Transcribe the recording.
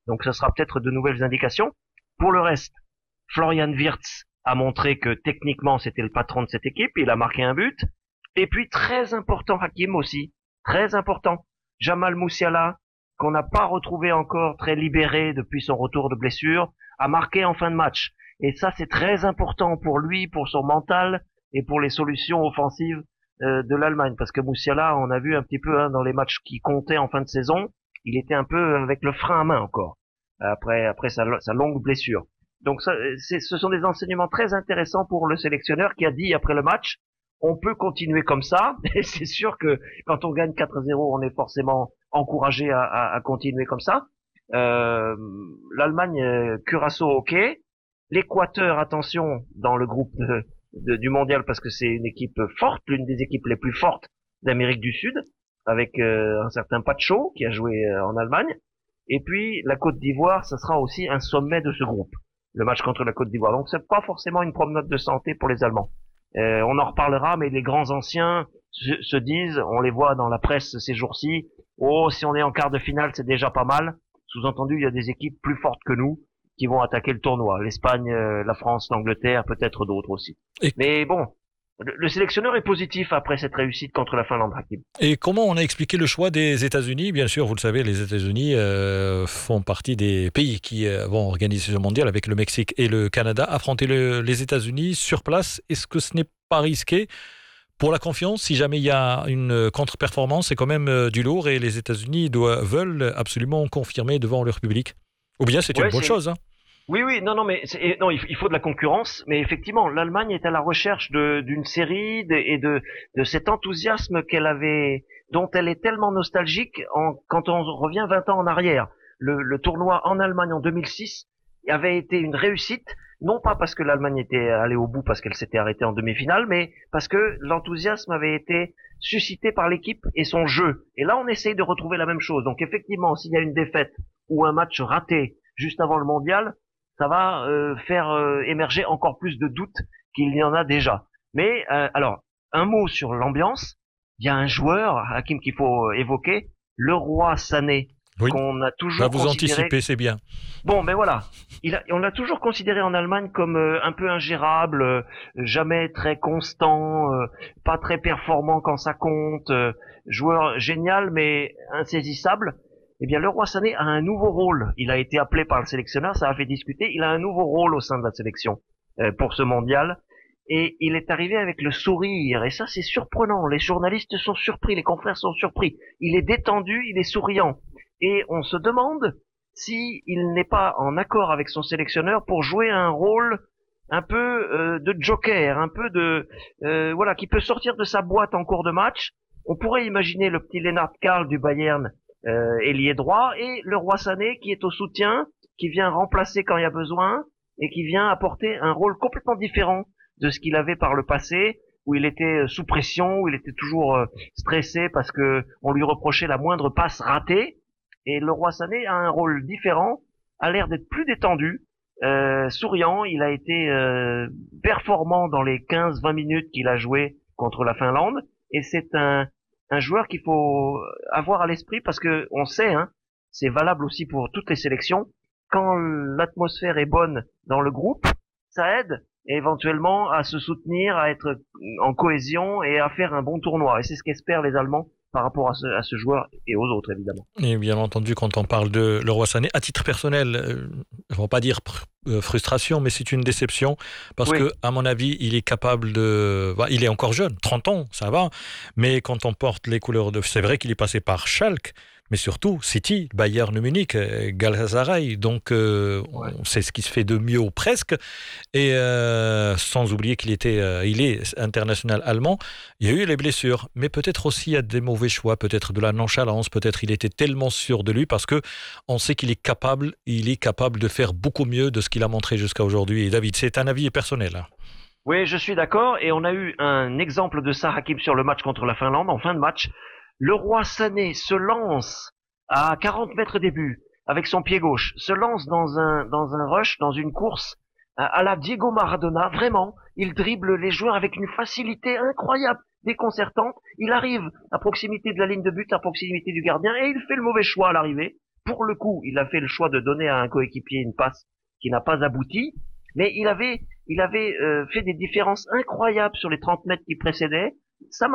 Donc, ce sera peut-être de nouvelles indications. Pour le reste, Florian Wirtz a montré que techniquement, c'était le patron de cette équipe. Il a marqué un but. Et puis, très important, Hakim aussi. Très important. Jamal Moussiala, qu'on n'a pas retrouvé encore très libéré depuis son retour de blessure, a marqué en fin de match. Et ça, c'est très important pour lui, pour son mental et pour les solutions offensives de l'Allemagne. Parce que Moussiala, on a vu un petit peu dans les matchs qui comptaient en fin de saison, il était un peu avec le frein à main encore, après sa longue blessure. Donc ça, ce sont des enseignements très intéressants pour le sélectionneur qui a dit après le match, on peut continuer comme ça, et c'est sûr que quand on gagne 4-0, on est forcément encouragé à continuer comme ça. L'Allemagne, Curaçao, ok. L'Équateur, attention, dans le groupe du mondial, parce que c'est une équipe forte, l'une des équipes les plus fortes d'Amérique du Sud, avec un certain Pacho qui a joué en Allemagne. Et puis la Côte d'Ivoire, ça sera aussi un sommet de ce groupe, le match contre la Côte d'Ivoire. Donc c'est pas forcément une promenade de santé pour les Allemands. On en reparlera, mais les grands anciens se disent, on les voit dans la presse ces jours-ci, oh, si on est en quart de finale, c'est déjà pas mal. Sous-entendu, il y a des équipes plus fortes que nous qui vont attaquer le tournoi. L'Espagne, la France, l'Angleterre, peut-être d'autres aussi. Et, Mais bon, le sélectionneur est positif après cette réussite contre la Finlande, Hakim. et comment on a expliqué le choix des États-Unis? Bien sûr, vous le savez, les États-Unis font partie des pays qui vont organiser ce mondial avec le Mexique et le Canada. Affronter les États-Unis sur place, est-ce que ce n'est pas risqué pour la confiance? Si jamais il y a une contre-performance, c'est quand même du lourd et les États-Unis veulent absolument confirmer devant leur public. Ou bien c'est une Ouais, bonne chose, hein? oui, non, mais non, il faut de la concurrence, mais effectivement, l'Allemagne est à la recherche d'une série de cet enthousiasme dont elle est tellement nostalgique quand on revient 20 ans en arrière. Le tournoi en Allemagne en 2006 avait été une réussite, non pas parce que l'Allemagne était allée au bout parce qu'elle s'était arrêtée en demi-finale, mais parce que l'enthousiasme avait été suscité par l'équipe et son jeu. Et là, on essaye de retrouver la même chose. Donc effectivement, s'il y a une défaite ou un match raté juste avant le mondial, ça va faire émerger encore plus de doutes qu'il n'y en a déjà. Mais alors, un mot sur l'ambiance. Il y a un joueur, Hakim, qu'il faut évoquer, le roi Sané, Oui. qu'on a Bah, toujours vous considéré. anticipez, c'est bien. Bon, ben voilà, on l'a toujours considéré en Allemagne comme un peu ingérable, jamais très constant, pas très performant quand ça compte, joueur génial mais insaisissable. Eh bien, le roi Sané a un nouveau rôle. Il a été appelé par le sélectionneur, ça a fait discuter. Il a un nouveau rôle au sein de la sélection pour ce mondial. Et il est arrivé avec le sourire. Et ça, c'est surprenant. Les journalistes sont surpris, les confrères sont surpris. Il est détendu, il est souriant. Et on se demande si il n'est pas en accord avec son sélectionneur pour jouer un rôle un peu de joker, un peu voilà, qui peut sortir de sa boîte en cours de match. On pourrait imaginer le petit Lennart Karl du Bayern, ailier droit, et le roi Sané qui est au soutien, qui vient remplacer quand il y a besoin et qui vient apporter un rôle complètement différent de ce qu'il avait par le passé, où il était sous pression, où il était toujours stressé parce que on lui reprochait la moindre passe ratée. Et le roi Sané a un rôle différent, a l'air d'être plus détendu, souriant. Il a été performant dans les 15-20 minutes qu'il a joué contre la Finlande. Et c'est un joueur qu'il faut avoir à l'esprit parce que on sait, hein, c'est valable aussi pour toutes les sélections. Quand l'atmosphère est bonne dans le groupe, ça aide éventuellement à se soutenir, à être en cohésion et à faire un bon tournoi. Et c'est ce qu'espèrent les Allemands par rapport à ce joueur et aux autres, évidemment. Et bien entendu, quand on parle de Leroy Sané, à titre personnel, je ne vais pas dire frustration, mais c'est une déception parce Oui, que, à mon avis, il est capable de. Il est encore jeune, 30 ans, ça va. Mais quand on porte les couleurs de. C'est vrai qu'il est passé par Schalke, mais surtout City, Bayern Munich, Galatasaray. Donc, ouais. c'est ce qui se fait de mieux ou presque. Et sans oublier il est international allemand. Il y a eu les blessures, mais peut-être aussi il y a des mauvais choix, peut-être de la nonchalance, peut-être il était tellement sûr de lui parce que on sait qu'il est capable de faire beaucoup mieux de ce qu'il a montré jusqu'à aujourd'hui. Et David, c'est un avis personnel, hein. Oui, je suis d'accord. Et on a eu un exemple de ça, Hakim, sur le match contre la Finlande, en fin de match. Le roi Sané se lance à 40 mètres des buts avec son pied gauche, se lance dans un rush, dans une course à la Diego Maradona. Vraiment, il dribble les joueurs avec une facilité incroyable, déconcertante. Il arrive à proximité de la ligne de but, à proximité du gardien, et il fait le mauvais choix à l'arrivée. pour le coup, il a fait le choix de donner à un coéquipier une passe qui n'a pas abouti, mais il avait fait des différences incroyables sur les 30 mètres qui précédaient. Ça